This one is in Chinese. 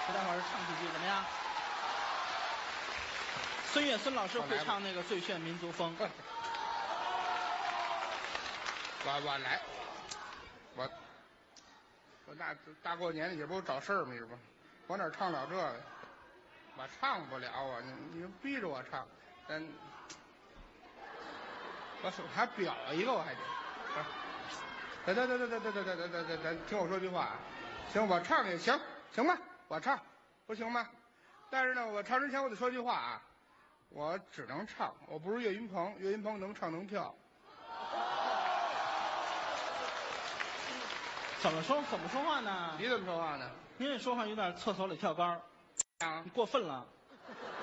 给大伙儿唱几句怎么样？孙越孙老师会唱那个《最炫民族风》。 我来，我大过年的也不找事儿嘛，是吧？我哪唱了这个？我唱不了啊！你逼着我唱，我还表一个，我还得。得，听我说句话啊！行，我唱也行，行吧？我唱，不行吗？但是呢，我唱之前我得说句话啊，我只能唱，我不是岳云鹏，岳云鹏能唱能跳。 怎么说话呢？ 你怎么说话呢？ 您这说话有点厕所里跳杆儿， 啊， 你过分了。